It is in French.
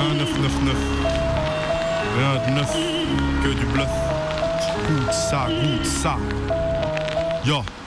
1999. Rien de neuf, que du bluff. Goûte ça, goûte ça. Yo.